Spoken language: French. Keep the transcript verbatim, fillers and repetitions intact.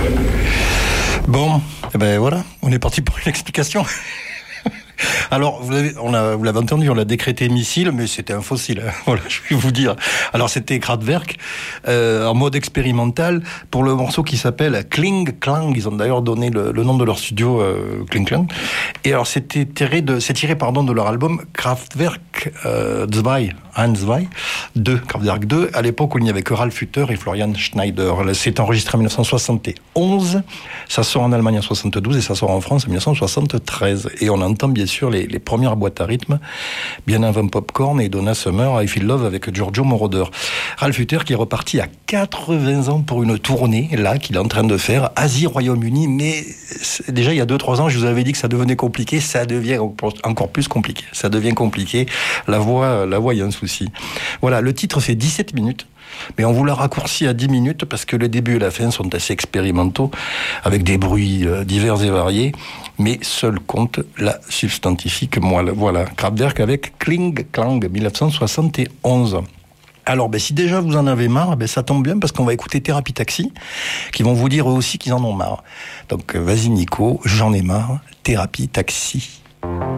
Bon, eh ben voilà, on est parti pour une explication. Alors, vous l'avez, on a, vous l'avez entendu, on l'a décrété missile, mais c'était un fossile. Hein. Voilà, je vais vous dire. Alors, c'était Kraftwerk, euh, en mode expérimental, pour le morceau qui s'appelle Kling Klang. Ils ont d'ailleurs donné le, le nom de leur studio, euh, Kling Klang. Et alors, c'était tiré de, c'est tiré, pardon, de leur album Kraftwerk euh, deux, un, deux, Kraftwerk deux, à l'époque où il n'y avait que Ralf Hütter et Florian Schneider. C'est enregistré en dix-neuf cent soixante et onze. Ça sort en Allemagne en soixante-douze et ça sort en France en dix-neuf cent soixante-treize. Et on entend bien sûr les, les premières boîtes à rythme, bien avant Popcorn et Donna Summer, I Feel Love avec Giorgio Moroder. Ralf Hütter qui est reparti à quatre-vingts ans pour une tournée, là, qu'il est en train de faire, Asie, Royaume-Uni, mais déjà il y a deux trois ans, je vous avais dit que ça devenait compliqué, ça devient encore plus compliqué. Ça devient compliqué. La voix, la voix, il y a un souci. Voilà, le titre c'est dix-sept minutes. Mais on vous l'a raccourci à dix minutes parce que le début et la fin sont assez expérimentaux, avec des bruits divers et variés, mais seul compte la substantifique moelle. Voilà, Kraftwerk avec Kling Klang, dix-neuf cent soixante et onze. Alors, ben, si déjà vous en avez marre, ben, ça tombe bien parce qu'on va écouter Thérapie Taxi, qui vont vous dire eux aussi qu'ils en ont marre. Donc, vas-y Nico, j'en ai marre, Thérapie Taxi.